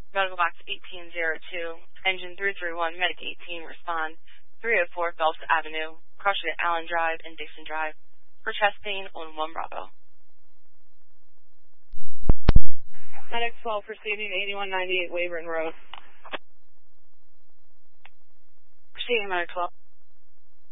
Medical box 1802, engine 331, medic 18, respond. 304 Phelps Avenue, crushing at Allen Drive and Dixon Drive. For chest pain on 1 Bravo. Medic 12 proceeding 8198 Weyburn Road. Proceeding Medic 12.